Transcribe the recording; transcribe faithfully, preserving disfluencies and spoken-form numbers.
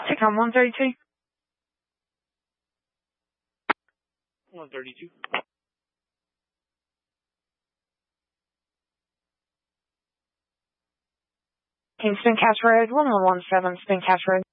Tacom one thirty-two. one thirty-two. Team Spin Cash Road, one one one seven, Spin Cash Road.